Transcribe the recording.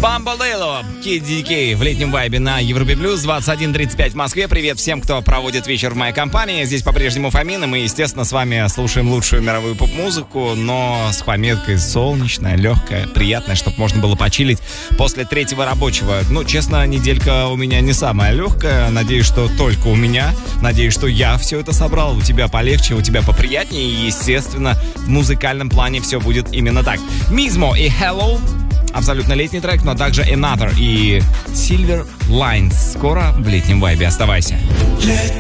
Бамбалейло, KDK в летнем вайбе на Европе+, 21:35 в Москве. Привет всем, кто проводит вечер в моей компании. Здесь по-прежнему Фомин, и мы, естественно, с вами слушаем лучшую мировую поп-музыку, но с пометкой солнечная, легкая, приятная, чтобы можно было почилить после третьего рабочего. Ну, честно, неделька у меня не самая легкая. Надеюсь, что только у меня. Надеюсь, что я все это собрал. У тебя полегче, у тебя поприятнее. И, естественно, в музыкальном плане все будет именно так. Мизмо и Hello. Абсолютно летний трек, но также Another и Silver Lines. Скоро в летнем вайбе. Оставайся.